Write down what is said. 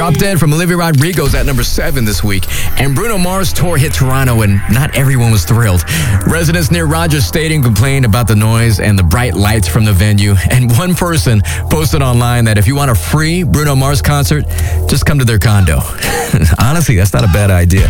Drop Dead from Olivia Rodrigo's at number 7 this week. And Bruno Mars' tour hit Toronto, and not everyone was thrilled. Residents near Rogers Stadium complained about the noise and the bright lights from the venue. And one person posted online that if you want a free Bruno Mars concert, just come to their condo. Honestly, that's not a bad idea.